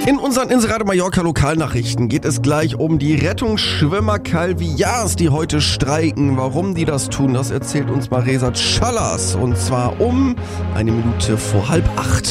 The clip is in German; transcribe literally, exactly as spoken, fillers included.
In unseren Inserate Mallorca Lokalnachrichten geht es gleich um die Rettungsschwimmer Calvillas, die heute streiken. Warum die das tun, das erzählt uns Maresa Challas. Und zwar um eine Minute vor halb acht.